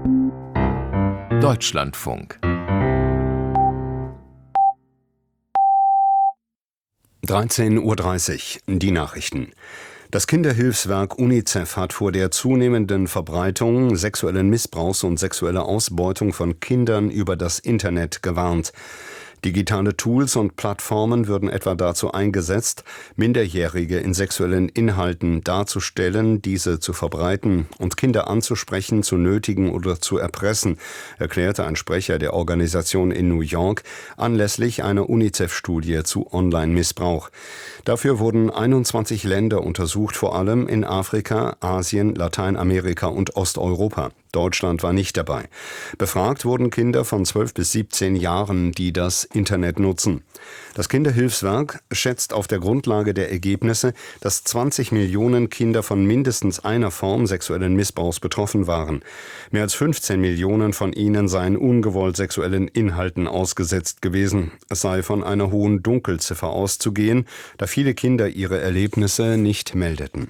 Deutschlandfunk 13:30 Uhr, die Nachrichten. Das Kinderhilfswerk UNICEF hat vor der zunehmenden Verbreitung sexuellen Missbrauchs und sexueller Ausbeutung von Kindern über das Internet gewarnt. Digitale Tools und Plattformen würden etwa dazu eingesetzt, Minderjährige in sexuellen Inhalten darzustellen, diese zu verbreiten und Kinder anzusprechen, zu nötigen oder zu erpressen, erklärte ein Sprecher der Organisation in New York anlässlich einer UNICEF-Studie zu Online-Missbrauch. Dafür wurden 21 Länder untersucht, vor allem in Afrika, Asien, Lateinamerika und Osteuropa. Deutschland war nicht dabei. Befragt wurden Kinder von 12 bis 17 Jahren, die das Internet nutzen. Das Kinderhilfswerk schätzt auf der Grundlage der Ergebnisse, dass 20 Millionen Kinder von mindestens einer Form sexuellen Missbrauchs betroffen waren. Mehr als 15 Millionen von ihnen seien ungewollt sexuellen Inhalten ausgesetzt gewesen. Es sei von einer hohen Dunkelziffer auszugehen, da viele Kinder ihre Erlebnisse nicht meldeten.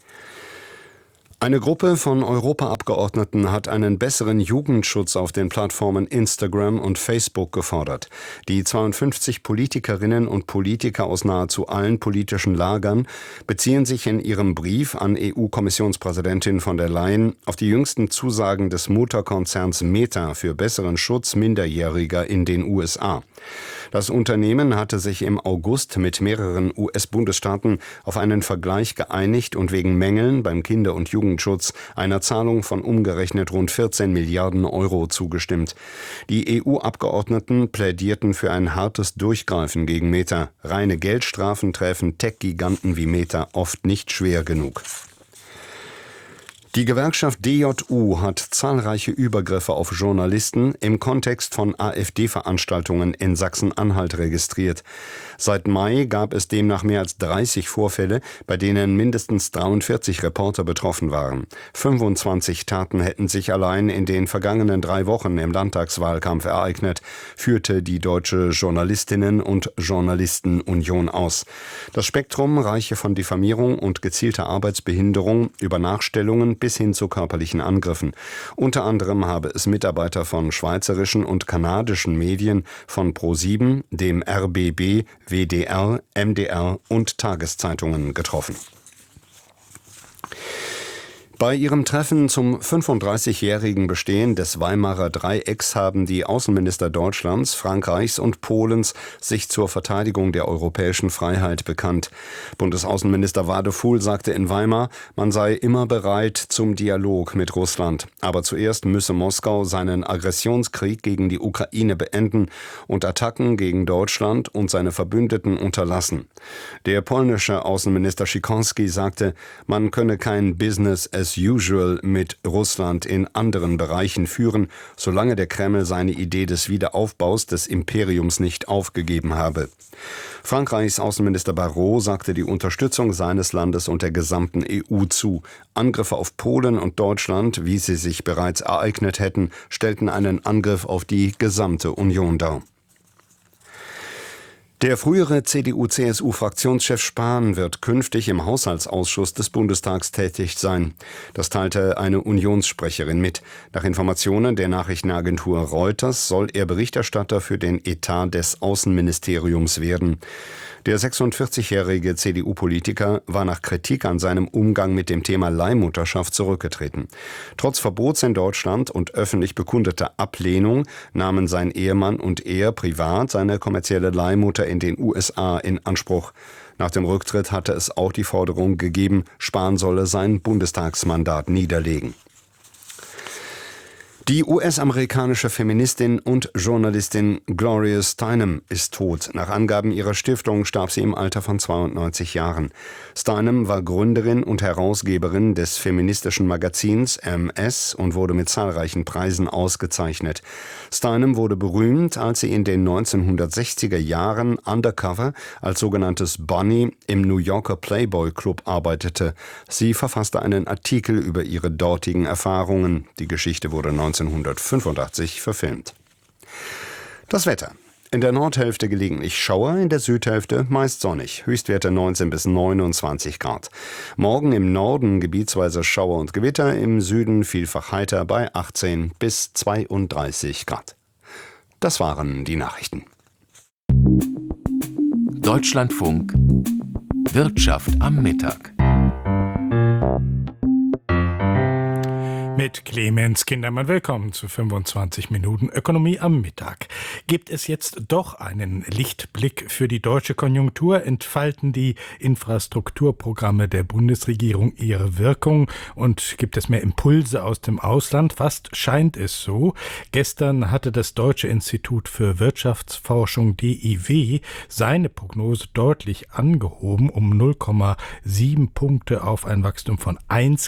Eine Gruppe von Europaabgeordneten hat einen besseren Jugendschutz auf den Plattformen Instagram und Facebook gefordert. Die 52 Politikerinnen und Politiker aus nahezu allen politischen Lagern beziehen sich in ihrem Brief an EU-Kommissionspräsidentin von der Leyen auf die jüngsten Zusagen des Mutterkonzerns Meta für besseren Schutz Minderjähriger in den USA. Das Unternehmen hatte sich im August mit mehreren US-Bundesstaaten auf einen Vergleich geeinigt und wegen Mängeln beim Kinder- und Jugendschutz einer Zahlung von umgerechnet rund 14 Milliarden Euro zugestimmt. Die EU-Abgeordneten plädierten für ein hartes Durchgreifen gegen Meta. Reine Geldstrafen treffen Tech-Giganten wie Meta oft nicht schwer genug. Die Gewerkschaft DJU hat zahlreiche Übergriffe auf Journalisten im Kontext von AfD-Veranstaltungen in Sachsen-Anhalt registriert. Seit Mai gab es demnach mehr als 30 Vorfälle, bei denen mindestens 43 Reporter betroffen waren. 25 Taten hätten sich allein in den vergangenen 3 Wochen im Landtagswahlkampf ereignet, führte die Deutsche Journalistinnen- und Journalistenunion aus. Das Spektrum reiche von Diffamierung und gezielter Arbeitsbehinderung über Nachstellungen bis hin zu körperlichen Angriffen. Unter anderem habe es Mitarbeiter von schweizerischen und kanadischen Medien von Pro7, dem RBB, WDR, MDR und Tageszeitungen getroffen. Bei ihrem Treffen zum 35-jährigen Bestehen des Weimarer Dreiecks haben die Außenminister Deutschlands, Frankreichs und Polens sich zur Verteidigung der europäischen Freiheit bekannt. Bundesaußenminister Wadefuhl sagte in Weimar, man sei immer bereit zum Dialog mit Russland. Aber zuerst müsse Moskau seinen Aggressionskrieg gegen die Ukraine beenden und Attacken gegen Deutschland und seine Verbündeten unterlassen. Der polnische Außenminister Sikorski sagte, man könne kein Business as usual mit Russland in anderen Bereichen führen, solange der Kreml seine Idee des Wiederaufbaus des Imperiums nicht aufgegeben habe. Frankreichs Außenminister Barrot sagte die Unterstützung seines Landes und der gesamten EU zu. Angriffe auf Polen und Deutschland, wie sie sich bereits ereignet hätten, stellten einen Angriff auf die gesamte Union dar. Der frühere CDU-CSU-Fraktionschef Spahn wird künftig im Haushaltsausschuss des Bundestags tätig sein. Das teilte eine Unionssprecherin mit. Nach Informationen der Nachrichtenagentur Reuters soll er Berichterstatter für den Etat des Außenministeriums werden. Der 46-jährige CDU-Politiker war nach Kritik an seinem Umgang mit dem Thema Leihmutterschaft zurückgetreten. Trotz Verbots in Deutschland und öffentlich bekundeter Ablehnung nahmen sein Ehemann und er privat seine kommerzielle Leihmutter in den USA in Anspruch. Nach dem Rücktritt hatte es auch die Forderung gegeben, Spahn solle sein Bundestagsmandat niederlegen. Die US-amerikanische Feministin und Journalistin Gloria Steinem ist tot. Nach Angaben ihrer Stiftung starb sie im Alter von 92 Jahren. Steinem war Gründerin und Herausgeberin des feministischen Magazins MS und wurde mit zahlreichen Preisen ausgezeichnet. Steinem wurde berühmt, als sie in den 1960er Jahren undercover als sogenanntes Bunny im New Yorker Playboy Club arbeitete. Sie verfasste einen Artikel über ihre dortigen Erfahrungen. Die Geschichte wurde 1985 verfilmt. Das Wetter. In der Nordhälfte gelegentlich Schauer, in der Südhälfte meist sonnig. Höchstwerte 19 bis 29 Grad. Morgen im Norden gebietsweise Schauer und Gewitter, im Süden vielfach heiter bei 18 bis 32 Grad. Das waren die Nachrichten. Deutschlandfunk Wirtschaft am Mittag. Mit Clemens Kindermann willkommen zu 25 Minuten Ökonomie am Mittag. Gibt es jetzt doch einen Lichtblick für die deutsche Konjunktur? Entfalten die Infrastrukturprogramme der Bundesregierung ihre Wirkung? Und gibt es mehr Impulse aus dem Ausland? Fast scheint es so. Gestern hatte das Deutsche Institut für Wirtschaftsforschung DIW seine Prognose deutlich angehoben um 0,7 Punkte auf ein Wachstum von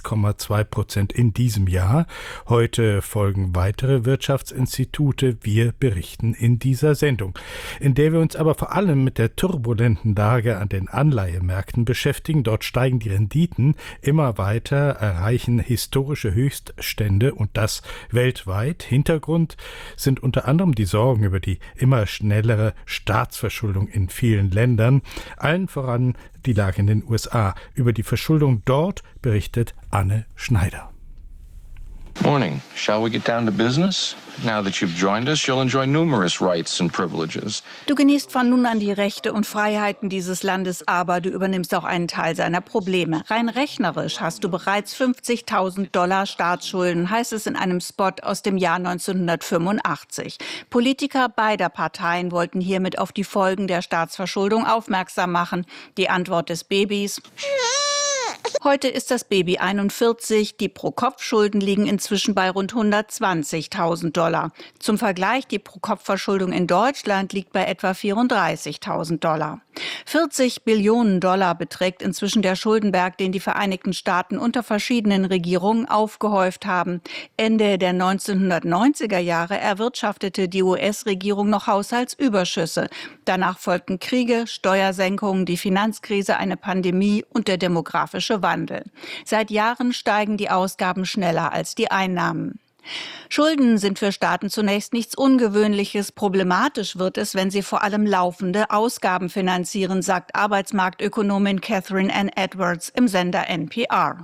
1,2% in diesem Jahr. Heute folgen weitere Wirtschaftsinstitute. Wir berichten in dieser Sendung, in der wir uns aber vor allem mit der turbulenten Lage an den Anleihemärkten beschäftigen. Dort steigen die Renditen immer weiter, erreichen historische Höchststände und das weltweit. Hintergrund sind unter anderem die Sorgen über die immer schnellere Staatsverschuldung in vielen Ländern, allen voran die Lage in den USA. Über die Verschuldung dort berichtet Anne Schneider. Morning. Shall we get down to business? Now that you've joined us, you'll enjoy numerous rights and privileges. Du genießt von nun an die Rechte und Freiheiten dieses Landes, aber du übernimmst auch einen Teil seiner Probleme. Rein rechnerisch hast du bereits $50.000 Staatsschulden, heißt es in einem Spot aus dem Jahr 1985. Politiker beider Parteien wollten hiermit auf die Folgen der Staatsverschuldung aufmerksam machen. Die Antwort des Babys: Heute ist das Baby 41, die Pro-Kopf-Schulden liegen inzwischen bei rund $120.000. Zum Vergleich, die Pro-Kopf-Verschuldung in Deutschland liegt bei etwa $34.000. 40 Billionen Dollar beträgt inzwischen der Schuldenberg, den die Vereinigten Staaten unter verschiedenen Regierungen aufgehäuft haben. Ende der 1990er Jahre erwirtschaftete die US-Regierung noch Haushaltsüberschüsse. Danach folgten Kriege, Steuersenkungen, die Finanzkrise, eine Pandemie und der demografische Wandel. Seit Jahren steigen die Ausgaben schneller als die Einnahmen. Schulden sind für Staaten zunächst nichts Ungewöhnliches. Problematisch wird es, wenn sie vor allem laufende Ausgaben finanzieren, sagt Arbeitsmarktökonomin Catherine Ann Edwards im Sender NPR.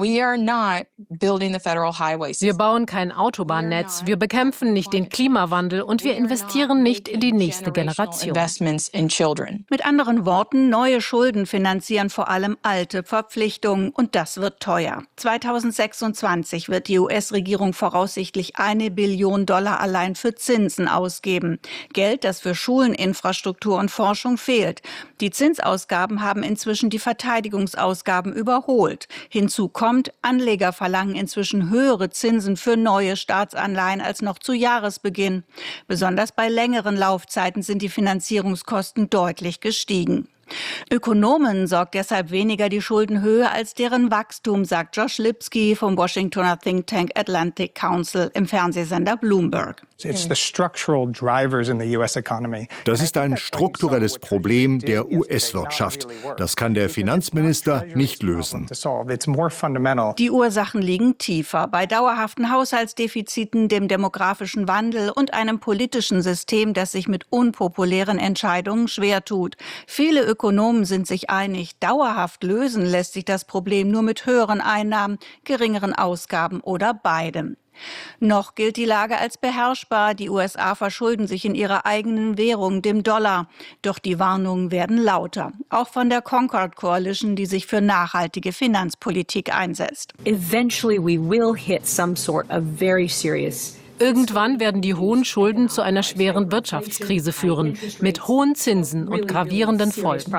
Wir bauen kein Autobahnnetz, wir bekämpfen nicht den Klimawandel und wir investieren nicht in die nächste Generation. Mit anderen Worten, neue Schulden finanzieren vor allem alte Verpflichtungen und das wird teuer. 2026 wird die US-Regierung voraussichtlich $1 Billion allein für Zinsen ausgeben. Geld, das für Schulen, Infrastruktur und Forschung fehlt. Die Zinsausgaben haben inzwischen die Verteidigungsausgaben überholt. Hinzu kommt, Anleger verlangen inzwischen höhere Zinsen für neue Staatsanleihen als noch zu Jahresbeginn. Besonders bei längeren Laufzeiten sind die Finanzierungskosten deutlich gestiegen. Ökonomen sorgt deshalb weniger die Schuldenhöhe als deren Wachstum, sagt Josh Lipsky vom Washingtoner Think Tank Atlantic Council im Fernsehsender Bloomberg. Das ist ein strukturelles Problem der US-Wirtschaft. Das kann der Finanzminister nicht lösen. Die Ursachen liegen tiefer. Bei dauerhaften Haushaltsdefiziten, dem demografischen Wandel und einem politischen System, das sich mit unpopulären Entscheidungen schwer tut. Viele Ökonomen sind sich einig, dauerhaft lösen lässt sich das Problem nur mit höheren Einnahmen, geringeren Ausgaben oder beidem. Noch gilt die Lage als beherrschbar. Die USA verschulden sich in ihrer eigenen Währung, dem Dollar. Doch die Warnungen werden lauter. Auch von der Concord Coalition, die sich für nachhaltige Finanzpolitik einsetzt. Eventually we will hit some sort of very serious. Irgendwann werden die hohen Schulden zu einer schweren Wirtschaftskrise führen, mit hohen Zinsen und gravierenden Folgen.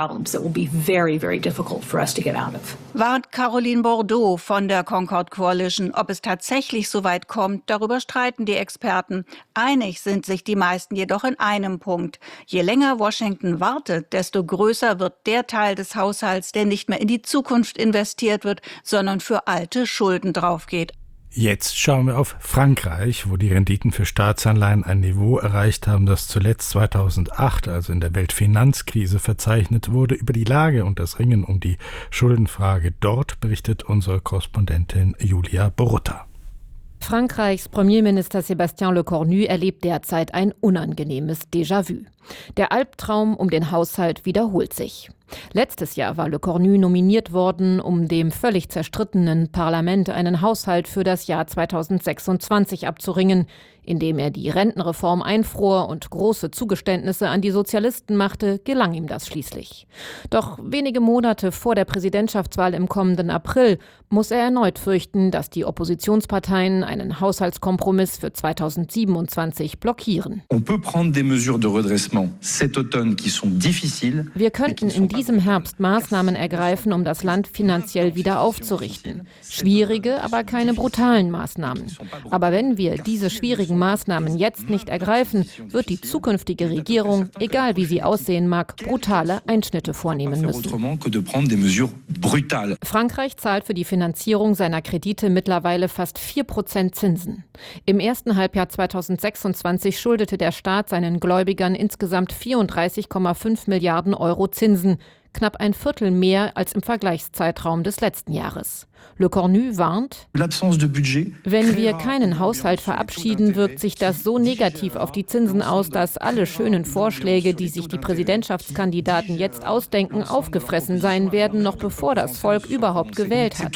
Warnt Caroline Bordeaux von der Concord Coalition. Ob es tatsächlich so weit kommt, darüber streiten die Experten. Einig sind sich die meisten jedoch in einem Punkt. Je länger Washington wartet, desto größer wird der Teil des Haushalts, der nicht mehr in die Zukunft investiert wird, sondern für alte Schulden draufgeht. Jetzt schauen wir auf Frankreich, wo die Renditen für Staatsanleihen ein Niveau erreicht haben, das zuletzt 2008, also in der Weltfinanzkrise, verzeichnet wurde. Über die Lage und das Ringen um die Schuldenfrage dort berichtet unsere Korrespondentin Julia Borutta. Frankreichs Premierminister Sébastien Lecornu erlebt derzeit ein unangenehmes Déjà-vu. Der Albtraum um den Haushalt wiederholt sich. Letztes Jahr war Le Cornu nominiert worden, um dem völlig zerstrittenen Parlament einen Haushalt für das Jahr 2026 abzuringen, indem er die Rentenreform einfror und große Zugeständnisse an die Sozialisten machte, gelang ihm das schließlich. Doch wenige Monate vor der Präsidentschaftswahl im kommenden April muss er erneut fürchten, dass die Oppositionsparteien einen Haushaltskompromiss für 2027 blockieren. Wir könnten in diesem Herbst Maßnahmen ergreifen, um das Land finanziell wieder aufzurichten. Schwierige, aber keine brutalen Maßnahmen. Aber wenn wir diese schwierigen Maßnahmen jetzt nicht ergreifen, wird die zukünftige Regierung, egal wie sie aussehen mag, brutale Einschnitte vornehmen müssen. Frankreich zahlt für die Finanzierung seiner Kredite mittlerweile fast 4% Zinsen. Im ersten Halbjahr 2026 schuldete der Staat seinen Gläubigern insgesamt 34,5 Milliarden Euro Zinsen, knapp ein Viertel mehr als im Vergleichszeitraum des letzten Jahres. Le Cornu warnt, wenn wir keinen Haushalt verabschieden, wirkt sich das so negativ auf die Zinsen aus, dass alle schönen Vorschläge, die sich die Präsidentschaftskandidaten jetzt ausdenken, aufgefressen sein werden, noch bevor das Volk überhaupt gewählt hat.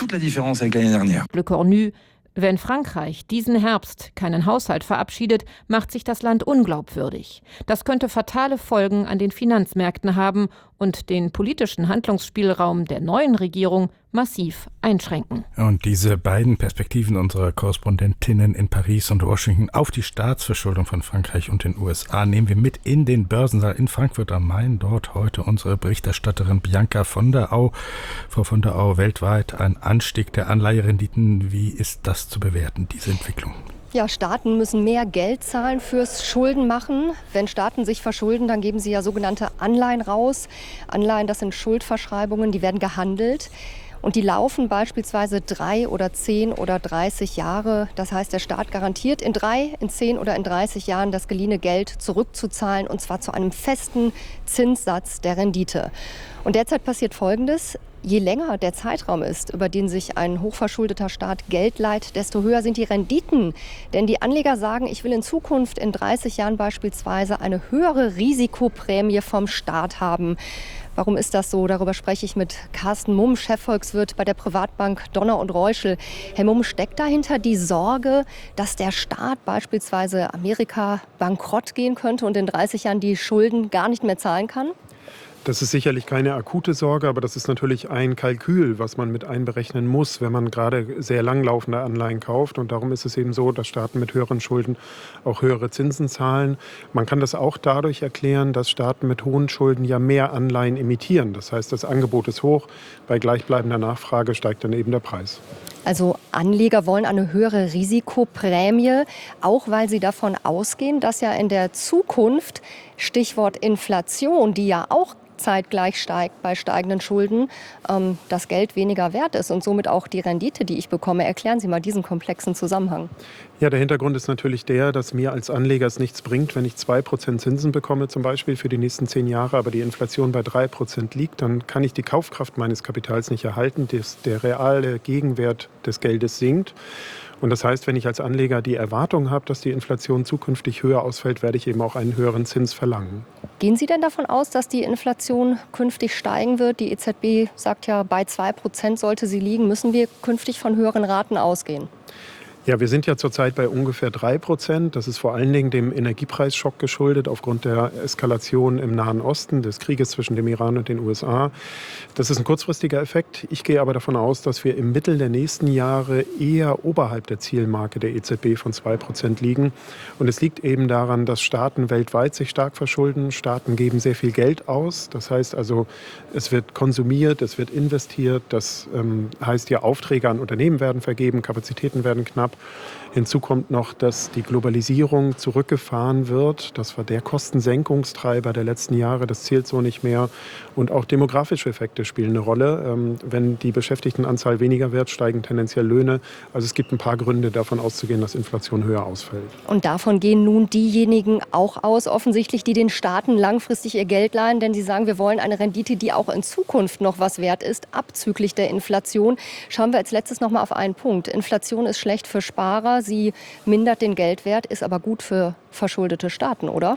Le Cornu: Wenn Frankreich diesen Herbst keinen Haushalt verabschiedet, macht sich das Land unglaubwürdig. Das könnte fatale Folgen an den Finanzmärkten haben und den politischen Handlungsspielraum der neuen Regierung massiv einschränken. Und diese beiden Perspektiven unserer Korrespondentinnen in Paris und Washington auf die Staatsverschuldung von Frankreich und den USA nehmen wir mit in den Börsensaal in Frankfurt am Main. Dort heute unsere Berichterstatterin Bianca von der Au. Frau von der Au, weltweit ein Anstieg der Anleiherenditen. Wie ist das zu bewerten, diese Entwicklung? Ja, Staaten müssen mehr Geld zahlen fürs Schuldenmachen. Wenn Staaten sich verschulden, dann geben sie ja sogenannte Anleihen raus. Anleihen, das sind Schuldverschreibungen, die werden gehandelt. Und die laufen beispielsweise 3 oder 10 oder 30 Jahre. Das heißt, der Staat garantiert in 3, in 10 oder in 30 Jahren das geliehene Geld zurückzuzahlen, und zwar zu einem festen Zinssatz der Rendite. Und derzeit passiert Folgendes: Je länger der Zeitraum ist, über den sich ein hochverschuldeter Staat Geld leiht, desto höher sind die Renditen. Denn die Anleger sagen, ich will in Zukunft in 30 Jahren beispielsweise eine höhere Risikoprämie vom Staat haben. Warum ist das so? Darüber spreche ich mit Carsten Mumm, Chefvolkswirt bei der Privatbank Donner und Reuschel. Herr Mumm, steckt dahinter die Sorge, dass der Staat beispielsweise Amerika bankrott gehen könnte und in 30 Jahren die Schulden gar nicht mehr zahlen kann? Das ist sicherlich keine akute Sorge, aber das ist natürlich ein Kalkül, was man mit einberechnen muss, wenn man gerade sehr langlaufende Anleihen kauft. Und darum ist es eben so, dass Staaten mit höheren Schulden auch höhere Zinsen zahlen. Man kann das auch dadurch erklären, dass Staaten mit hohen Schulden ja mehr Anleihen emittieren. Das heißt, das Angebot ist hoch, bei gleichbleibender Nachfrage steigt dann eben der Preis. Also Anleger wollen eine höhere Risikoprämie, auch weil sie davon ausgehen, dass ja in der Zukunft, Stichwort Inflation, die ja auch zeitgleich steigt bei steigenden Schulden, das Geld weniger wert ist und somit auch die Rendite, die ich bekomme. Erklären Sie mal diesen komplexen Zusammenhang. Ja, der Hintergrund ist natürlich der, dass mir als Anleger es nichts bringt, wenn ich 2% Zinsen bekomme, zum Beispiel für die nächsten 10 Jahre, aber die Inflation bei 3% liegt, dann kann ich die Kaufkraft meines Kapitals nicht erhalten. Der reale Gegenwert des Geldes sinkt. Und das heißt, wenn ich als Anleger die Erwartung habe, dass die Inflation zukünftig höher ausfällt, werde ich eben auch einen höheren Zins verlangen. Gehen Sie denn davon aus, dass die Inflation künftig steigen wird? Die EZB sagt ja, bei 2% sollte sie liegen. Müssen wir künftig von höheren Raten ausgehen? Ja, wir sind ja zurzeit bei ungefähr 3%. Das ist vor allen Dingen dem Energiepreisschock geschuldet aufgrund der Eskalation im Nahen Osten, des Krieges zwischen dem Iran und den USA. Das ist ein kurzfristiger Effekt. Ich gehe aber davon aus, dass wir im Mittel der nächsten Jahre eher oberhalb der Zielmarke der EZB von 2% liegen. Und es liegt eben daran, dass Staaten weltweit sich stark verschulden. Staaten geben sehr viel Geld aus. Das heißt also, es wird konsumiert, es wird investiert. Das heißt ja, Aufträge an Unternehmen werden vergeben, Kapazitäten werden knapp. Hinzu kommt noch, dass die Globalisierung zurückgefahren wird. Das war der Kostensenkungstreiber der letzten Jahre. Das zählt so nicht mehr. Und auch demografische Effekte spielen eine Rolle. Wenn die Beschäftigtenanzahl weniger wird, steigen tendenziell Löhne. Also es gibt ein paar Gründe, davon auszugehen, dass Inflation höher ausfällt. Und davon gehen nun diejenigen auch aus, offensichtlich, die den Staaten langfristig ihr Geld leihen. Denn sie sagen, wir wollen eine Rendite, die auch in Zukunft noch was wert ist, abzüglich der Inflation. Schauen wir als letztes noch mal auf einen Punkt. Inflation ist schlecht für Sparer. Sie mindert den Geldwert, ist aber gut für verschuldete Staaten, oder?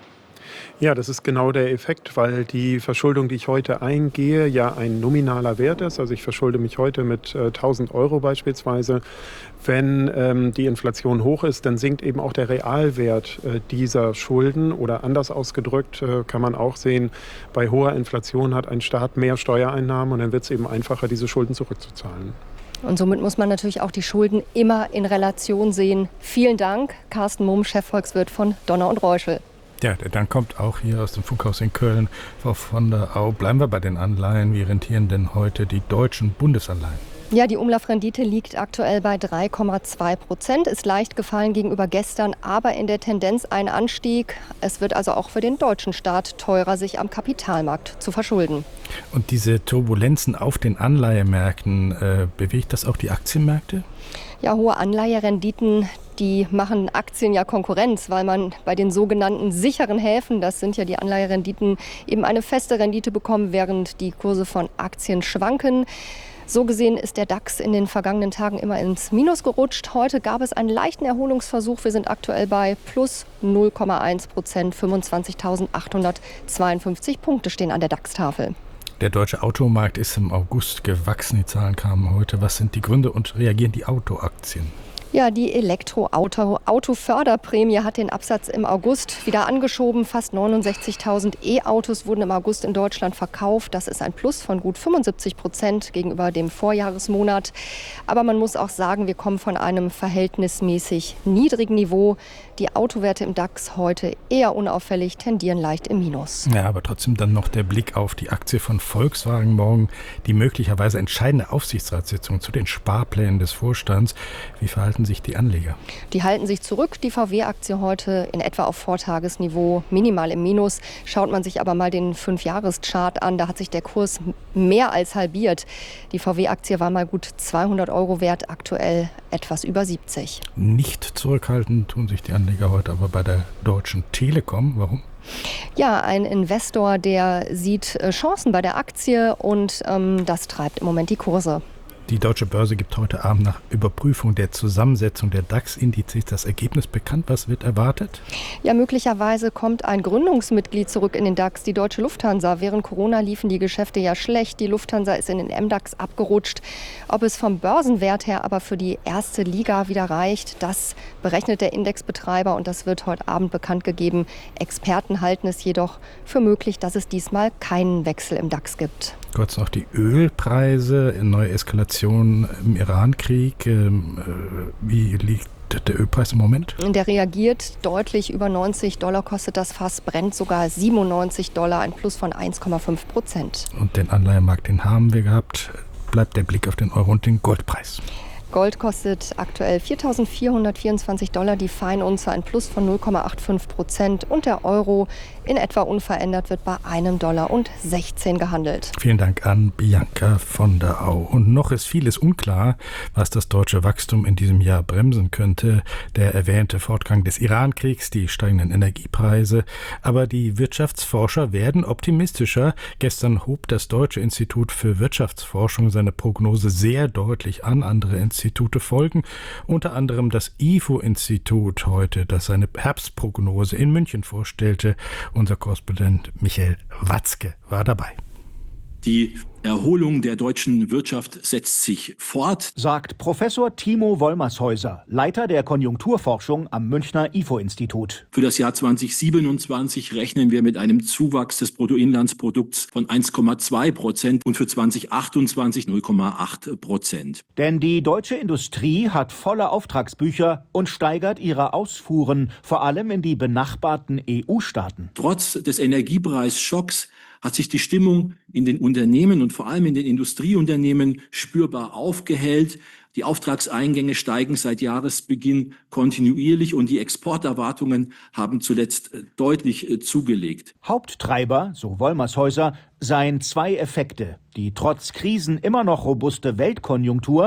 Ja, das ist genau der Effekt, weil die Verschuldung, die ich heute eingehe, ja ein nominaler Wert ist. Also ich verschulde mich heute mit 1.000 Euro beispielsweise. Wenn die Inflation hoch ist, dann sinkt eben auch der Realwert dieser Schulden. Oder anders ausgedrückt kann man auch sehen, bei hoher Inflation hat ein Staat mehr Steuereinnahmen und dann wird es eben einfacher, diese Schulden zurückzuzahlen. Und somit muss man natürlich auch die Schulden immer in Relation sehen. Vielen Dank, Carsten Mumm, Chefvolkswirt von Donner und Reuschel. Ja, der Dank kommt auch hier aus dem Funkhaus in Köln. Frau von der Au, bleiben wir bei den Anleihen. Wie rentieren denn heute die deutschen Bundesanleihen? Ja, die Umlaufrendite liegt aktuell bei 3,2%, ist leicht gefallen gegenüber gestern, aber in der Tendenz ein Anstieg. Es wird also auch für den deutschen Staat teurer, sich am Kapitalmarkt zu verschulden. Und diese Turbulenzen auf den Anleihemärkten, bewegt das auch die Aktienmärkte? Ja, hohe Anleiherenditen, die machen Aktien ja Konkurrenz, weil man bei den sogenannten sicheren Häfen, das sind ja die Anleiherenditen, eben eine feste Rendite bekommt, während die Kurse von Aktien schwanken. So gesehen ist der DAX in den vergangenen Tagen immer ins Minus gerutscht. Heute gab es einen leichten Erholungsversuch. Wir sind aktuell bei plus 0,1%. 25.852 Punkte stehen an der DAX-Tafel. Der deutsche Automarkt ist im August gewachsen. Die Zahlen kamen heute. Was sind die Gründe und reagieren die Autoaktien? Ja, die Autoförderprämie hat den Absatz im August wieder angeschoben. Fast 69.000 E-Autos wurden im August in Deutschland verkauft. Das ist ein Plus von gut 75% gegenüber dem Vorjahresmonat. Aber man muss auch sagen, wir kommen von einem verhältnismäßig niedrigen Niveau. Die Autowerte im DAX heute eher unauffällig, tendieren leicht im Minus. Ja, aber trotzdem dann noch der Blick auf die Aktie von Volkswagen morgen. Die möglicherweise entscheidende Aufsichtsratssitzung zu den Sparplänen des Vorstands. Wie verhalten sich die Anleger? Die halten sich zurück. Die VW-Aktie heute in etwa auf Vortagesniveau, minimal im Minus. Schaut man sich aber mal den 5-Jahres-Chart an, da hat sich der Kurs mehr als halbiert. Die VW-Aktie war mal gut 200 Euro wert, aktuell etwas über 70. Nicht zurückhalten tun sich die Anleger heute aber bei der Deutschen Telekom. Warum? Ja, ein Investor, der sieht Chancen bei der Aktie und das treibt im Moment die Kurse. Die Deutsche Börse gibt heute Abend nach Überprüfung der Zusammensetzung der DAX-Indizes das Ergebnis bekannt. Was wird erwartet? Ja, möglicherweise kommt ein Gründungsmitglied zurück in den DAX, die Deutsche Lufthansa. Während Corona liefen die Geschäfte ja schlecht. Die Lufthansa ist in den MDAX abgerutscht. Ob es vom Börsenwert her aber für die erste Liga wieder reicht, das berechnet der Indexbetreiber und das wird heute Abend bekannt gegeben. Experten halten es jedoch für möglich, dass es diesmal keinen Wechsel im DAX gibt. Kurz noch die Ölpreise, neue Eskalation im Irankrieg. Wie liegt der Ölpreis im Moment? Der reagiert deutlich, über $90 kostet das Fass, Brent sogar $97, ein Plus von 1,5%. Und den Anleihenmarkt, den haben wir gehabt. Bleibt der Blick auf den Euro und den Goldpreis. Gold kostet aktuell $4.424, die Feinunze ein Plus von 0,85% und der Euro in etwa unverändert wird bei $1,16 gehandelt. Vielen Dank an Bianca von der Au. Und noch ist vieles unklar, was das deutsche Wachstum in diesem Jahr bremsen könnte. Der erwähnte Fortgang des Irankriegs, die steigenden Energiepreise. Aber die Wirtschaftsforscher werden optimistischer. Gestern hob das Deutsche Institut für Wirtschaftsforschung seine Prognose sehr deutlich an. Andere Institute folgen, unter anderem das IFO-Institut heute, das seine Herbstprognose in München vorstellte. Unser Korrespondent Michael Watzke war dabei. Die Erholung der deutschen Wirtschaft setzt sich fort, sagt Professor Timo Wollmershäuser, Leiter der Konjunkturforschung am Münchner IFO-Institut. Für das Jahr 2027 rechnen wir mit einem Zuwachs des Bruttoinlandsprodukts von 1,2% und für 2028 0,8%. Denn die deutsche Industrie hat volle Auftragsbücher und steigert ihre Ausfuhren, vor allem in die benachbarten EU-Staaten. Trotz des Energiepreisschocks hat sich die Stimmung in den Unternehmen und vor allem in den Industrieunternehmen spürbar aufgehellt. Die Auftragseingänge steigen seit Jahresbeginn kontinuierlich und die Exporterwartungen haben zuletzt deutlich zugelegt. Haupttreiber, so Wollmershäuser, seien zwei Effekte: die trotz Krisen immer noch robuste Weltkonjunktur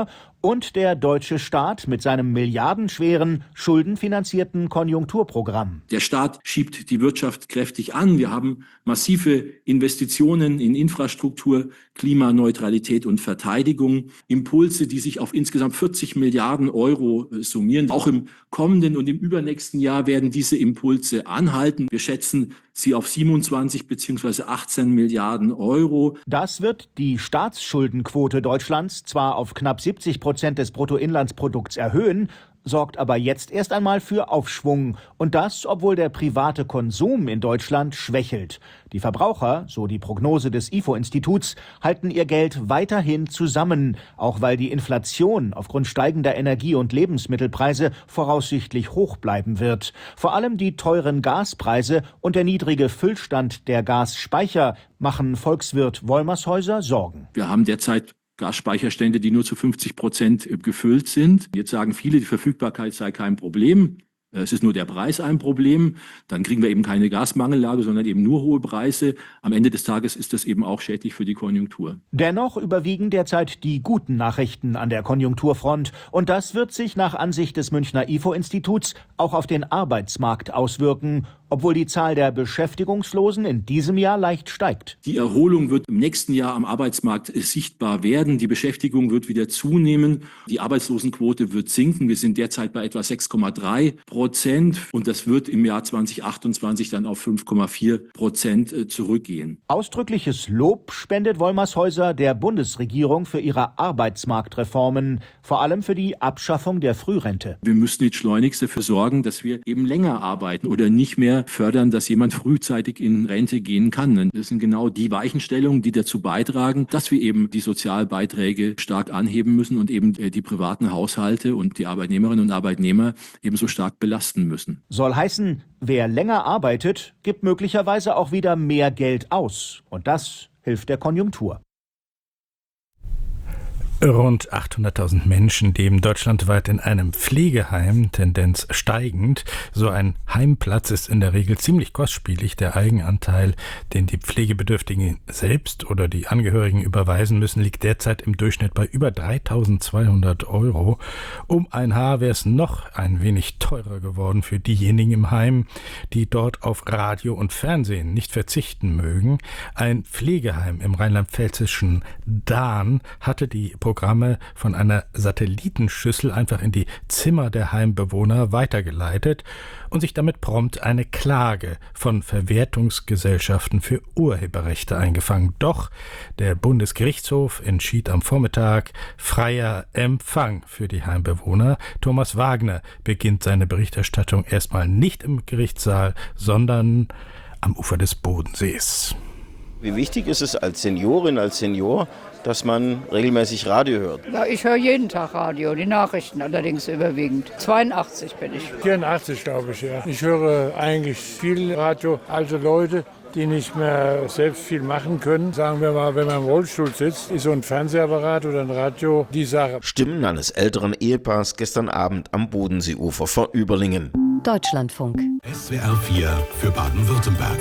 Und der deutsche Staat mit seinem milliardenschweren, schuldenfinanzierten Konjunkturprogramm. Der Staat schiebt die Wirtschaft kräftig an. Wir haben massive Investitionen in Infrastruktur, Klimaneutralität und Verteidigung. Impulse, die sich auf insgesamt 40 Milliarden Euro summieren. Auch im kommenden und im übernächsten Jahr werden diese Impulse anhalten. Wir schätzen sie auf 27 bzw. 18 Milliarden Euro. Das wird die Staatsschuldenquote Deutschlands zwar auf knapp 70% des Bruttoinlandsprodukts erhöhen, sorgt aber jetzt erst einmal für Aufschwung. Und das, obwohl der private Konsum in Deutschland schwächelt. Die Verbraucher, so die Prognose des IFO-Instituts, halten ihr Geld weiterhin zusammen, auch weil die Inflation aufgrund steigender Energie- und Lebensmittelpreise voraussichtlich hoch bleiben wird. Vor allem die teuren Gaspreise und der niedrige Füllstand der Gasspeicher machen Volkswirt Wolmershäuser Sorgen. Wir haben derzeit Gasspeicherstände, die nur zu 50% gefüllt sind. Jetzt sagen viele, die Verfügbarkeit sei kein Problem. Es ist nur der Preis ein Problem. Dann kriegen wir eben keine Gasmangellage, sondern eben nur hohe Preise. Am Ende des Tages ist das eben auch schädlich für die Konjunktur. Dennoch überwiegen derzeit die guten Nachrichten an der Konjunkturfront. Und das wird sich nach Ansicht des Münchner IFO-Instituts auch auf den Arbeitsmarkt auswirken, obwohl die Zahl der Beschäftigungslosen in diesem Jahr leicht steigt. Die Erholung wird im nächsten Jahr am Arbeitsmarkt sichtbar werden. Die Beschäftigung wird wieder zunehmen. Die Arbeitslosenquote wird sinken. Wir sind derzeit bei etwa 6,3%. Und das wird im Jahr 2028 dann auf 5,4% zurückgehen. Ausdrückliches Lob spendet Wolmershäuser der Bundesregierung für ihre Arbeitsmarktreformen, vor allem für die Abschaffung der Frührente. Wir müssen jetzt schleunigst dafür sorgen, dass wir eben länger arbeiten oder nicht mehr fördern, dass jemand frühzeitig in Rente gehen kann. Das sind genau die Weichenstellungen, die dazu beitragen, dass wir eben die Sozialbeiträge stark anheben müssen und eben die privaten Haushalte und die Arbeitnehmerinnen und Arbeitnehmer ebenso stark belasten müssen. Soll heißen, wer länger arbeitet, gibt möglicherweise auch wieder mehr Geld aus. Und das hilft der Konjunktur. Rund 800.000 Menschen leben deutschlandweit in einem Pflegeheim, Tendenz steigend. So ein Heimplatz ist in der Regel ziemlich kostspielig. Der Eigenanteil, den die Pflegebedürftigen selbst oder die Angehörigen überweisen müssen, liegt derzeit im Durchschnitt bei über 3.200 €. Um ein Haar wäre es noch ein wenig teurer geworden für diejenigen im Heim, die dort auf Radio und Fernsehen nicht verzichten mögen. Ein Pflegeheim im rheinland-pfälzischen Dahn hatte die Programme von einer Satellitenschüssel einfach in die Zimmer der Heimbewohner weitergeleitet und sich damit prompt eine Klage von Verwertungsgesellschaften für Urheberrechte eingefangen. Doch der Bundesgerichtshof entschied am Vormittag freier Empfang für die Heimbewohner. Thomas Wagner beginnt seine Berichterstattung erstmal nicht im Gerichtssaal, sondern am Ufer des Bodensees. Wie wichtig ist es als Seniorin, als Senior, dass man regelmäßig Radio hört? Ja, ich höre jeden Tag Radio, die Nachrichten allerdings überwiegend. 82 bin ich. 84 glaube ich, ja. Ich höre eigentlich viel Radio, alte Leute, die nicht mehr selbst viel machen können. Sagen wir mal, wenn man im Rollstuhl sitzt, ist so ein Fernsehapparat oder ein Radio die Sache. Stimmen eines älteren Ehepaars gestern Abend am Bodenseeufer vor Überlingen. Deutschlandfunk. SWR 4 für Baden-Württemberg.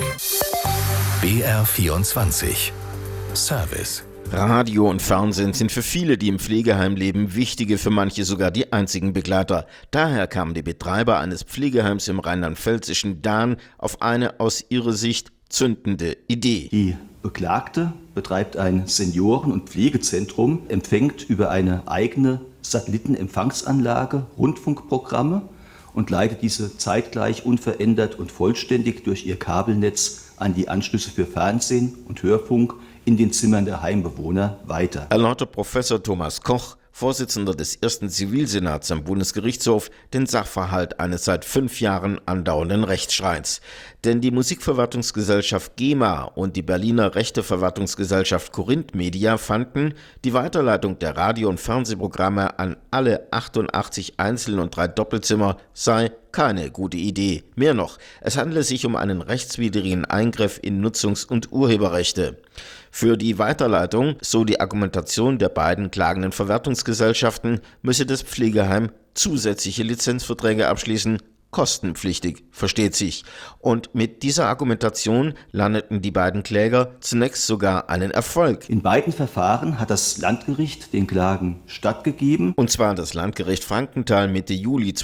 BR 24. Service. Radio und Fernsehen sind für viele, die im Pflegeheim leben, wichtige, für manche sogar die einzigen Begleiter. Daher kamen die Betreiber eines Pflegeheims im rheinland-pfälzischen Dahn auf eine aus ihrer Sicht zündende Idee. Die Beklagte betreibt ein Senioren- und Pflegezentrum, empfängt über eine eigene Satellitenempfangsanlage Rundfunkprogramme und leitet diese zeitgleich unverändert und vollständig durch ihr Kabelnetz an die Anschlüsse für Fernsehen und Hörfunk in den Zimmern der Heimbewohner weiter. Erläutert Professor Thomas Koch, Vorsitzender des ersten Zivilsenats am Bundesgerichtshof, den Sachverhalt eines seit 5 Jahren andauernden Rechtsstreits. Denn die Musikverwertungsgesellschaft GEMA und die Berliner Rechteverwertungsgesellschaft Corinth Media fanden, die Weiterleitung der Radio- und Fernsehprogramme an alle 88 Einzel- und 3 Doppelzimmer sei keine gute Idee. Mehr noch, es handele sich um einen rechtswidrigen Eingriff in Nutzungs- und Urheberrechte. Für die Weiterleitung, so die Argumentation der beiden klagenden Verwertungsgesellschaften, müsse das Pflegeheim zusätzliche Lizenzverträge abschließen, kostenpflichtig, versteht sich. Und mit dieser Argumentation landeten die beiden Kläger zunächst sogar einen Erfolg. In beiden Verfahren hat das Landgericht den Klagen stattgegeben. Und zwar das Landgericht Frankenthal Mitte Juli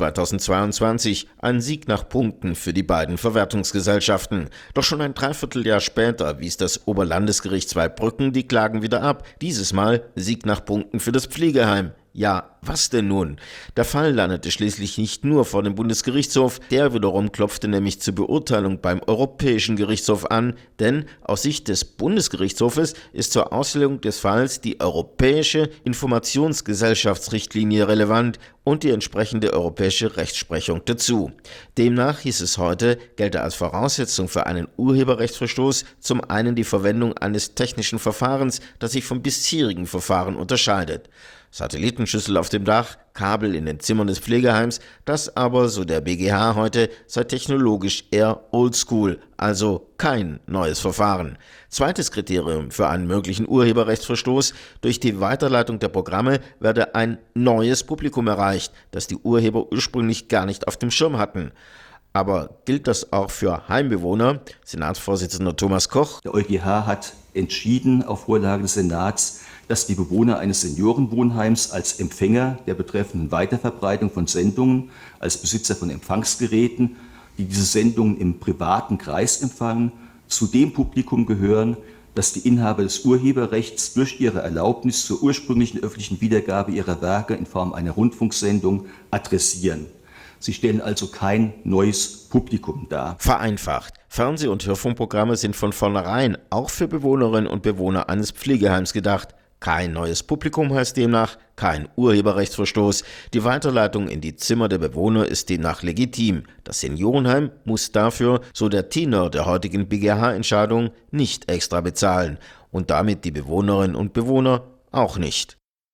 2022. Ein Sieg nach Punkten für die beiden Verwertungsgesellschaften. Doch schon ein Dreivierteljahr später wies das Oberlandesgericht Zweibrücken die Klagen wieder ab. Dieses Mal Sieg nach Punkten für das Pflegeheim. Ja, was denn nun? Der Fall landete schließlich nicht nur vor dem Bundesgerichtshof, der wiederum klopfte nämlich zur Beurteilung beim Europäischen Gerichtshof an, denn aus Sicht des Bundesgerichtshofes ist zur Auslegung des Falls die Europäische Informationsgesellschaftsrichtlinie relevant und die entsprechende europäische Rechtsprechung dazu. Demnach, hieß es heute, gelte als Voraussetzung für einen Urheberrechtsverstoß zum einen die Verwendung eines technischen Verfahrens, das sich vom bisherigen Verfahren unterscheidet. Satellitenschüssel auf dem Dach, Kabel in den Zimmern des Pflegeheims, das aber, so der BGH heute, sei technologisch eher oldschool, also kein neues Verfahren. Zweites Kriterium für einen möglichen Urheberrechtsverstoß: durch die Weiterleitung der Programme werde ein neues Publikum erreicht, das die Urheber ursprünglich gar nicht auf dem Schirm hatten. Aber gilt das auch für Heimbewohner? Senatsvorsitzender Thomas Koch. Der EuGH hat entschieden auf Vorlage des Senats, dass die Bewohner eines Seniorenwohnheims als Empfänger der betreffenden Weiterverbreitung von Sendungen, als Besitzer von Empfangsgeräten, die diese Sendungen im privaten Kreis empfangen, zu dem Publikum gehören, das die Inhaber des Urheberrechts durch ihre Erlaubnis zur ursprünglichen öffentlichen Wiedergabe ihrer Werke in Form einer Rundfunksendung adressieren. Sie stellen also kein neues Publikum dar. Vereinfacht: Fernseh- und Hörfunkprogramme sind von vornherein auch für Bewohnerinnen und Bewohner eines Pflegeheims gedacht. Kein neues Publikum heißt demnach kein Urheberrechtsverstoß. Die Weiterleitung in die Zimmer der Bewohner ist demnach legitim. Das Seniorenheim muss dafür, so der Tenor der heutigen BGH-Entscheidung, nicht extra bezahlen. Und damit die Bewohnerinnen und Bewohner auch nicht.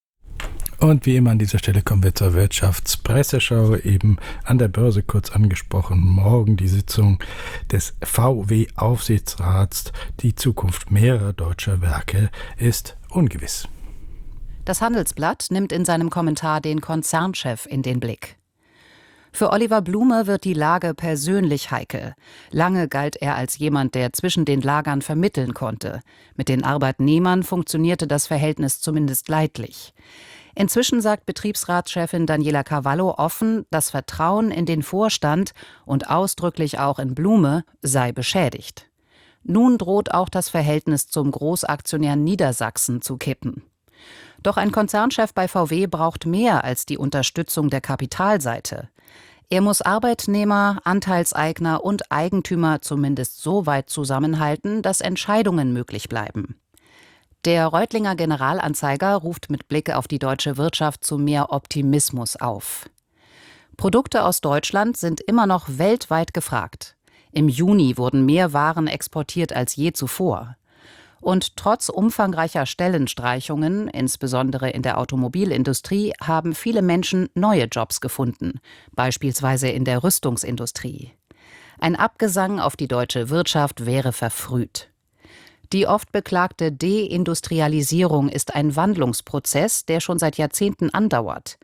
Und wie immer an dieser Stelle kommen wir zur Wirtschaftspresseschau, eben an der Börse kurz angesprochen. Morgen die Sitzung des VW-Aufsichtsrats. Die Zukunft mehrerer deutscher Werke ist ungewiss. Das Handelsblatt nimmt in seinem Kommentar den Konzernchef in den Blick. Für Oliver Blume wird die Lage persönlich heikel. Lange galt er als jemand, der zwischen den Lagern vermitteln konnte. Mit den Arbeitnehmern funktionierte das Verhältnis zumindest leidlich. Inzwischen sagt Betriebsratschefin Daniela Cavallo offen, das Vertrauen in den Vorstand und ausdrücklich auch in Blume sei beschädigt. Nun droht auch das Verhältnis zum Großaktionär Niedersachsen zu kippen. Doch ein Konzernchef bei VW braucht mehr als die Unterstützung der Kapitalseite. Er muss Arbeitnehmer, Anteilseigner und Eigentümer zumindest so weit zusammenhalten, dass Entscheidungen möglich bleiben. Der Reutlinger Generalanzeiger ruft mit Blick auf die deutsche Wirtschaft zu mehr Optimismus auf. Produkte aus Deutschland sind immer noch weltweit gefragt. Im Juni wurden mehr Waren exportiert als je zuvor. Und trotz umfangreicher Stellenstreichungen, insbesondere in der Automobilindustrie, haben viele Menschen neue Jobs gefunden, beispielsweise in der Rüstungsindustrie. Ein Abgesang auf die deutsche Wirtschaft wäre verfrüht. Die oft beklagte Deindustrialisierung ist ein Wandlungsprozess, der schon seit Jahrzehnten andauert.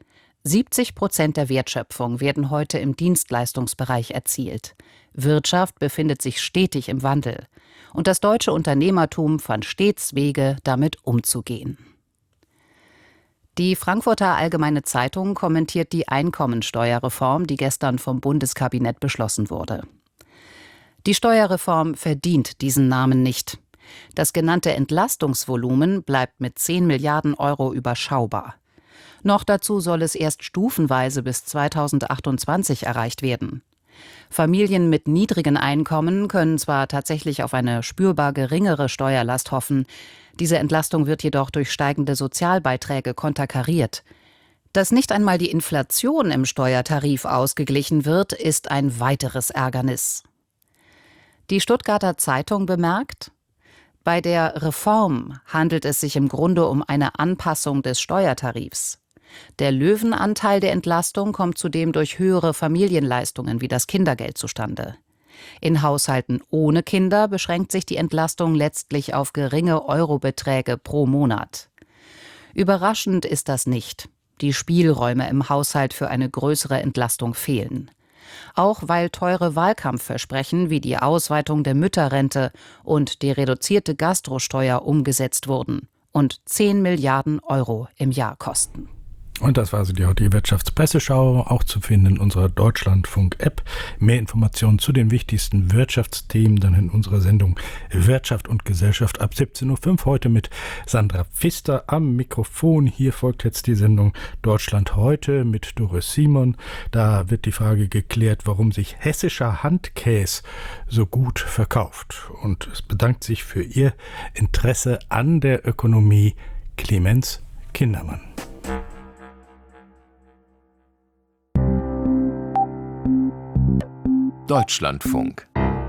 70% der Wertschöpfung werden heute im Dienstleistungsbereich erzielt. Wirtschaft befindet sich stetig im Wandel. Und das deutsche Unternehmertum fand stets Wege, damit umzugehen. Die Frankfurter Allgemeine Zeitung kommentiert die Einkommensteuerreform, die gestern vom Bundeskabinett beschlossen wurde. Die Steuerreform verdient diesen Namen nicht. Das genannte Entlastungsvolumen bleibt mit 10 Milliarden Euro überschaubar. Noch dazu soll es erst stufenweise bis 2028 erreicht werden. Familien mit niedrigen Einkommen können zwar tatsächlich auf eine spürbar geringere Steuerlast hoffen, diese Entlastung wird jedoch durch steigende Sozialbeiträge konterkariert. Dass nicht einmal die Inflation im Steuertarif ausgeglichen wird, ist ein weiteres Ärgernis. Die Stuttgarter Zeitung bemerkt: Bei der Reform handelt es sich im Grunde um eine Anpassung des Steuertarifs. Der Löwenanteil der Entlastung kommt zudem durch höhere Familienleistungen wie das Kindergeld zustande. In Haushalten ohne Kinder beschränkt sich die Entlastung letztlich auf geringe Eurobeträge pro Monat. Überraschend ist das nicht. Die Spielräume im Haushalt für eine größere Entlastung fehlen. auch weil teure Wahlkampfversprechen wie die Ausweitung der Mütterrente und die reduzierte Gastrosteuer umgesetzt wurden und 10 Milliarden Euro im Jahr kosten. Und das war die heutige Wirtschaftspresseschau, auch zu finden in unserer Deutschlandfunk-App. Mehr Informationen zu den wichtigsten Wirtschaftsthemen dann in unserer Sendung Wirtschaft und Gesellschaft ab 17.05 Uhr heute mit Sandra Pfister am Mikrofon. Hier folgt jetzt die Sendung Deutschland heute mit Doris Simon. Da wird die Frage geklärt, warum sich hessischer Handkäse so gut verkauft. Und es bedankt sich für Ihr Interesse an der Ökonomie Clemens Kindermann. Deutschlandfunk.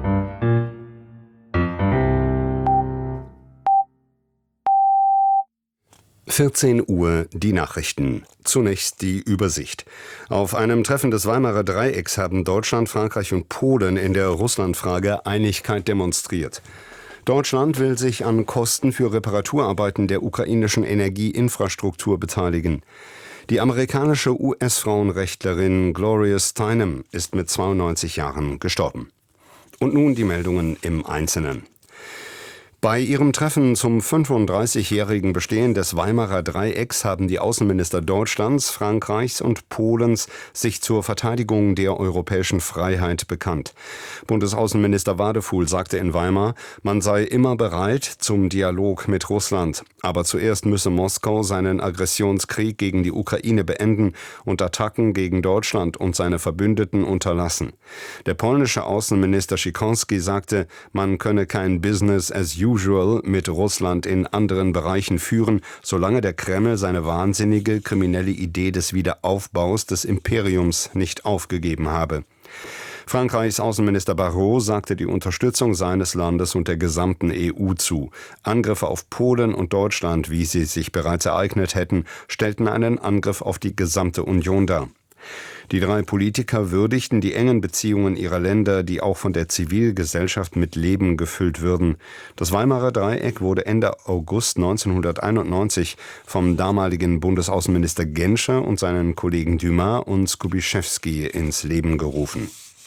Uhr die Nachrichten. Zunächst die Übersicht. Auf einem Treffen des Weimarer Dreiecks haben Deutschland, Frankreich und Polen in der Russlandfrage Einigkeit demonstriert. Deutschland will sich an Kosten für Reparaturarbeiten der ukrainischen Energieinfrastruktur beteiligen. Die amerikanische US-Frauenrechtlerin Gloria Steinem ist mit 92 Jahren gestorben. Und nun die Meldungen im Einzelnen. Bei ihrem Treffen zum 35-jährigen Bestehen des Weimarer Dreiecks haben die Außenminister Deutschlands, Frankreichs und Polens sich zur Verteidigung der europäischen Freiheit bekannt. Bundesaußenminister Wadefuhl sagte in Weimar, man sei immer bereit zum Dialog mit Russland. Aber zuerst müsse Moskau seinen Aggressionskrieg gegen die Ukraine beenden und Attacken gegen Deutschland und seine Verbündeten unterlassen. Der polnische Außenminister Sikorski sagte, man könne kein Business as usual mit Russland in anderen Bereichen führen, solange der Kreml seine wahnsinnige, kriminelle Idee des Wiederaufbaus des Imperiums nicht aufgegeben habe. Frankreichs Außenminister Barrot sagte die Unterstützung seines Landes und der gesamten EU zu. Angriffe auf Polen und Deutschland, wie sie sich bereits ereignet hätten, stellten einen Angriff auf die gesamte Union dar. Die drei Politiker würdigten die engen Beziehungen ihrer Länder, die auch von der Zivilgesellschaft mit Leben gefüllt würden. Das Weimarer Dreieck wurde Ende August 1991 vom damaligen Bundesaußenminister Genscher und seinen Kollegen Dumas und Skubiszewski ins Leben gerufen.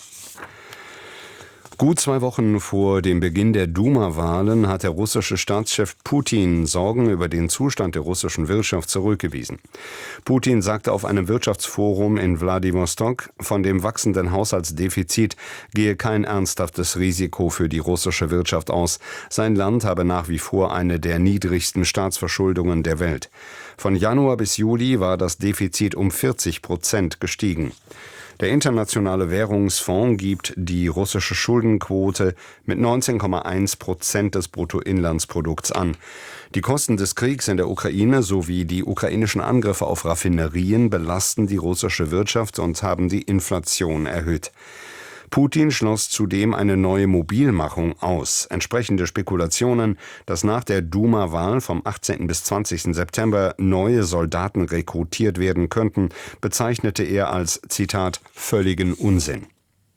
Gut 2 Wochen vor dem Beginn der Duma-Wahlen hat der russische Staatschef Putin Sorgen über den Zustand der russischen Wirtschaft zurückgewiesen. Putin sagte auf einem Wirtschaftsforum in Wladiwostok, von dem wachsenden Haushaltsdefizit gehe kein ernsthaftes Risiko für die russische Wirtschaft aus. Sein Land habe nach wie vor eine der niedrigsten Staatsverschuldungen der Welt. Von Januar bis Juli war das Defizit um 40% gestiegen. Der Internationale Währungsfonds gibt die russische Schuldenquote mit 19,1% des Bruttoinlandsprodukts an. Die Kosten des Kriegs in der Ukraine sowie die ukrainischen Angriffe auf Raffinerien belasten die russische Wirtschaft und haben die Inflation erhöht. Putin schloss zudem eine neue Mobilmachung aus. Entsprechende Spekulationen, dass nach der Duma-Wahl vom 18. bis 20. September neue Soldaten rekrutiert werden könnten, bezeichnete er als, Zitat, völligen Unsinn.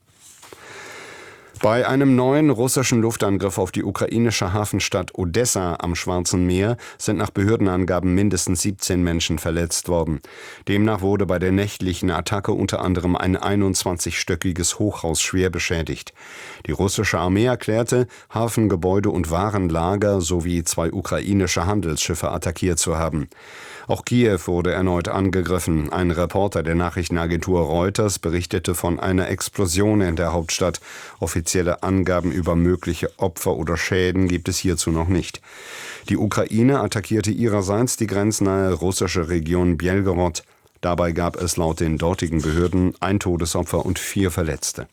Bei einem neuen russischen Luftangriff auf die ukrainische Hafenstadt Odessa am Schwarzen Meer sind nach Behördenangaben mindestens 17 Menschen verletzt worden. Demnach wurde bei der nächtlichen Attacke unter anderem ein 21-stöckiges Hochhaus schwer beschädigt. Die russische Armee erklärte, Hafengebäude und Warenlager sowie 2 ukrainische Handelsschiffe attackiert zu haben. Auch Kiew wurde erneut angegriffen. Ein Reporter der Nachrichtenagentur Reuters berichtete von einer Explosion in der Hauptstadt. Offizielle Angaben über mögliche Opfer oder Schäden gibt es hierzu noch nicht. Die Ukraine attackierte ihrerseits die grenznahe russische Region Belgorod. Dabei gab es laut den dortigen Behörden 1 Todesopfer und 4 Verletzte.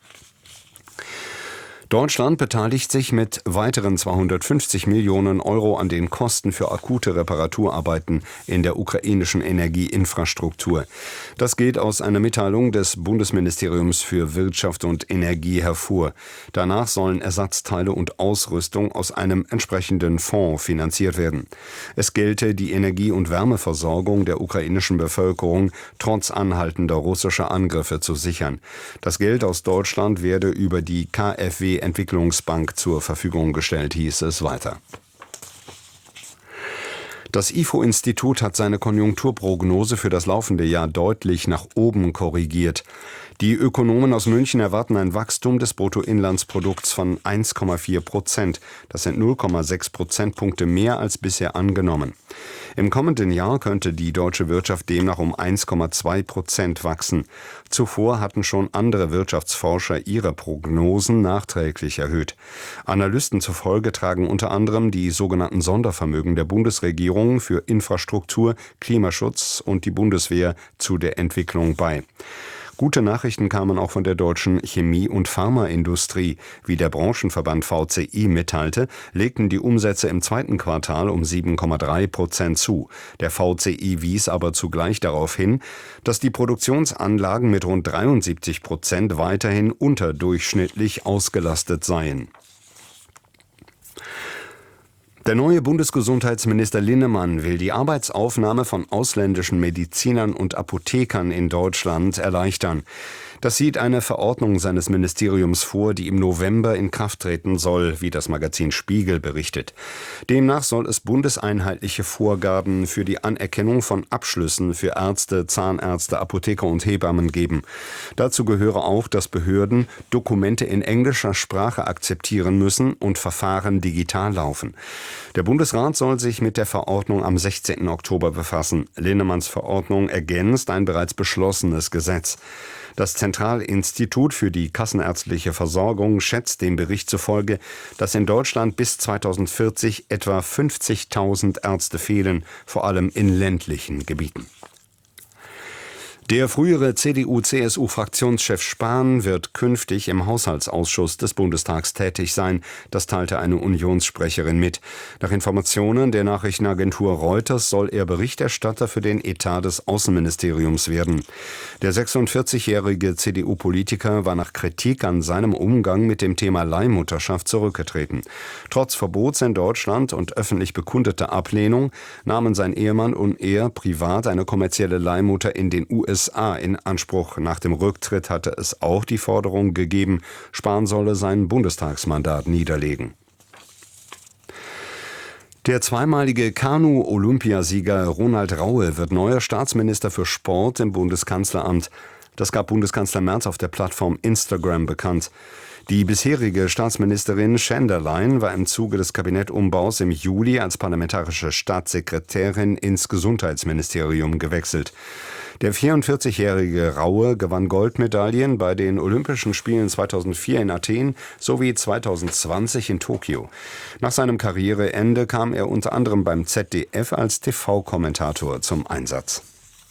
Deutschland beteiligt sich mit weiteren 250 Millionen Euro an den Kosten für akute Reparaturarbeiten in der ukrainischen Energieinfrastruktur. Das geht aus einer Mitteilung des Bundesministeriums für Wirtschaft und Energie hervor. Danach sollen Ersatzteile und Ausrüstung aus einem entsprechenden Fonds finanziert werden. Es gelte die Energie- und Wärmeversorgung der ukrainischen Bevölkerung trotz anhaltender russischer Angriffe zu sichern. Das Geld aus Deutschland werde über die KfW-Entwicklungsbank zur Verfügung gestellt, hieß es weiter. Das IFO-Institut hat seine Konjunkturprognose für das laufende Jahr deutlich nach oben korrigiert. Die Ökonomen aus München erwarten ein Wachstum des Bruttoinlandsprodukts von 1,4%. Das sind 0,6 Prozentpunkte mehr als bisher angenommen. Im kommenden Jahr könnte die deutsche Wirtschaft demnach um 1,2% wachsen. Zuvor hatten schon andere Wirtschaftsforscher ihre Prognosen nachträglich erhöht. Analysten zufolge tragen unter anderem die sogenannten Sondervermögen der Bundesregierung für Infrastruktur, Klimaschutz und die Bundeswehr zu der Entwicklung bei. Gute Nachrichten kamen auch von der deutschen Chemie- und Pharmaindustrie. Wie der Branchenverband VCI mitteilte, legten die Umsätze im zweiten Quartal um 7,3% zu. Der VCI wies aber zugleich darauf hin, dass die Produktionsanlagen mit rund 73% weiterhin unterdurchschnittlich ausgelastet seien. Der neue Bundesgesundheitsminister Linnemann will die Arbeitsaufnahme von ausländischen Medizinern und Apothekern in Deutschland erleichtern. Das sieht eine Verordnung seines Ministeriums vor, die im November in Kraft treten soll, wie das Magazin Spiegel berichtet. Demnach soll es bundeseinheitliche Vorgaben für die Anerkennung von Abschlüssen für Ärzte, Zahnärzte, Apotheker und Hebammen geben. Dazu gehöre auch, dass Behörden Dokumente in englischer Sprache akzeptieren müssen und Verfahren digital laufen. Der Bundesrat soll sich mit der Verordnung am 16. Oktober befassen. Linnemanns Verordnung ergänzt ein bereits beschlossenes Gesetz. Das Zentralinstitut für die kassenärztliche Versorgung schätzt dem Bericht zufolge, dass in Deutschland bis 2040 etwa 50.000 Ärzte fehlen, vor allem in ländlichen Gebieten. Der frühere CDU-CSU-Fraktionschef Spahn wird künftig im Haushaltsausschuss des Bundestags tätig sein. Das teilte eine Unionssprecherin mit. Nach Informationen der Nachrichtenagentur Reuters soll er Berichterstatter für den Etat des Außenministeriums werden. Der 46-jährige CDU-Politiker war nach Kritik an seinem Umgang mit dem Thema Leihmutterschaft zurückgetreten. Trotz Verbots in Deutschland und öffentlich bekundeter Ablehnung nahmen sein Ehemann und er privat eine kommerzielle Leihmutter in den USA in Anspruch. Nach dem Rücktritt hatte es auch die Forderung gegeben, Spahn solle sein Bundestagsmandat niederlegen. Der zweimalige Kanu-Olympiasieger Ronald Raue wird neuer Staatsminister für Sport im Bundeskanzleramt. Das gab Bundeskanzler Merz auf der Plattform Instagram bekannt. Die bisherige Staatsministerin Schenderlein war im Zuge des Kabinettumbaus im Juli als parlamentarische Staatssekretärin ins Gesundheitsministerium gewechselt. Der 44-jährige Raue gewann Goldmedaillen bei den Olympischen Spielen 2004 in Athen sowie 2020 in Tokio. Nach seinem Karriereende kam er unter anderem beim ZDF als TV-Kommentator zum Einsatz.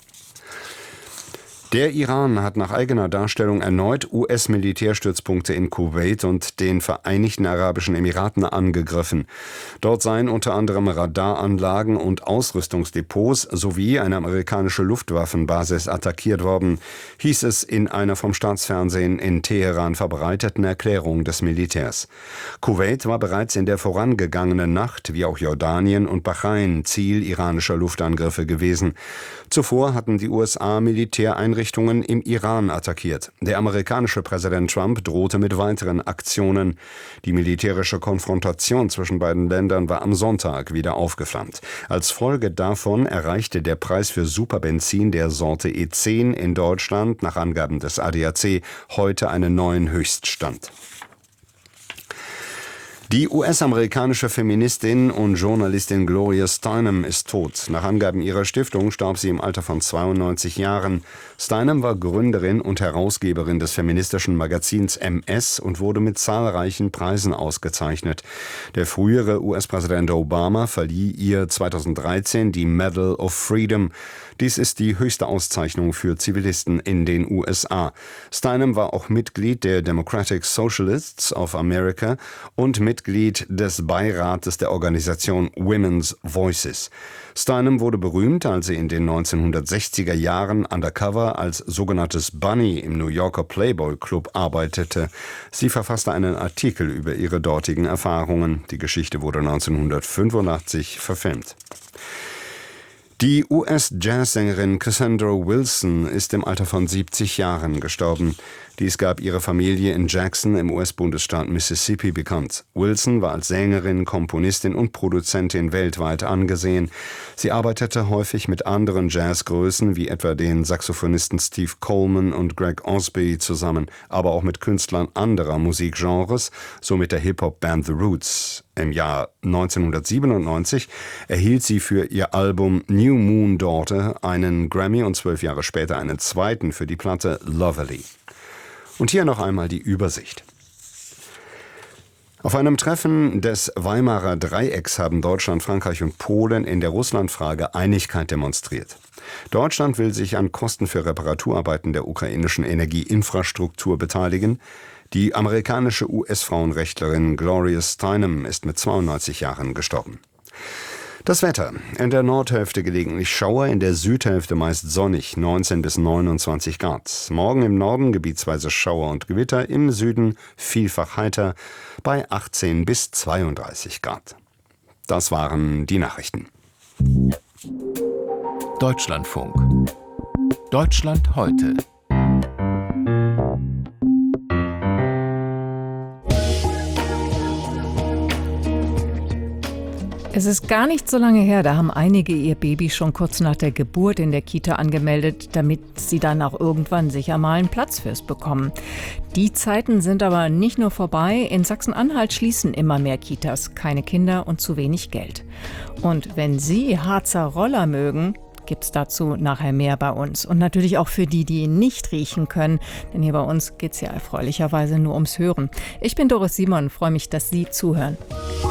Der Iran hat nach eigener Darstellung erneut US-Militärstützpunkte in Kuwait und den Vereinigten Arabischen Emiraten angegriffen. Dort seien unter anderem Radaranlagen und Ausrüstungsdepots sowie eine amerikanische Luftwaffenbasis attackiert worden, hieß es in einer vom Staatsfernsehen in Teheran verbreiteten Erklärung des Militärs. Kuwait war bereits in der vorangegangenen Nacht, wie auch Jordanien und Bahrain, Ziel iranischer Luftangriffe gewesen. Zuvor hatten die USA Militäreinrichtungen im Iran attackiert. Der amerikanische Präsident Trump drohte mit weiteren Aktionen. Die militärische Konfrontation zwischen beiden Ländern war am Sonntag wieder aufgeflammt. Als Folge davon erreichte der Preis für Superbenzin der Sorte E10 in Deutschland nach Angaben des ADAC heute einen neuen Höchststand. Die US-amerikanische Feministin und Journalistin Gloria Steinem ist tot. Nach Angaben ihrer Stiftung starb sie im Alter von 92 Jahren. Steinem war Gründerin und Herausgeberin des feministischen Magazins MS und wurde mit zahlreichen Preisen ausgezeichnet. Der frühere US-Präsident Obama verlieh ihr 2013 die Medal of Freedom. Dies ist die höchste Auszeichnung für Zivilisten in den USA. Steinem war auch Mitglied der Democratic Socialists of America und Mitglied des Beirates der Organisation Women's Voices. Steinem wurde berühmt, als sie in den 1960er Jahren undercover als sogenanntes Bunny im New Yorker Playboy Club arbeitete. Sie verfasste einen Artikel über ihre dortigen Erfahrungen. Die Geschichte wurde 1985 verfilmt. Die US-Jazzsängerin Cassandra Wilson ist im Alter von 70 Jahren gestorben. Dies gab ihre Familie in Jackson im US-Bundesstaat Mississippi bekannt. Wilson war als Sängerin, Komponistin und Produzentin weltweit angesehen. Sie arbeitete häufig mit anderen Jazzgrößen wie etwa den Saxophonisten Steve Coleman und Greg Osby zusammen, aber auch mit Künstlern anderer Musikgenres, so mit der Hip-Hop-Band The Roots. Im Jahr 1997 erhielt sie für ihr Album New Moon Daughter einen Grammy und 12 Jahre später einen zweiten für die Platte Lovely. Und hier noch einmal die Übersicht. Auf einem Treffen des Weimarer Dreiecks haben Deutschland, Frankreich und Polen in der Russlandfrage Einigkeit demonstriert. Deutschland will sich an Kosten für Reparaturarbeiten der ukrainischen Energieinfrastruktur beteiligen. Die amerikanische US-Frauenrechtlerin Gloria Steinem ist mit 92 Jahren gestorben. Das Wetter. In der Nordhälfte gelegentlich Schauer, in der Südhälfte meist sonnig, 19 bis 29 Grad. Morgen im Norden gebietsweise Schauer und Gewitter, im Süden vielfach heiter bei 18 bis 32 Grad. Das waren die Nachrichten. Deutschlandfunk. Deutschland heute. Es ist gar nicht so lange her, da haben einige ihr Baby schon kurz nach der Geburt in der Kita angemeldet, damit sie dann auch irgendwann sicher mal einen Platz fürs bekommen. Die Zeiten sind aber nicht nur vorbei. In Sachsen-Anhalt schließen immer mehr Kitas. Keine Kinder und zu wenig Geld. Und wenn Sie Harzer Roller mögen, gibt's dazu nachher mehr bei uns. Und natürlich auch für die, die ihn nicht riechen können, denn hier bei uns geht's ja erfreulicherweise nur ums Hören. Ich bin Doris Simon, freue mich, dass Sie zuhören.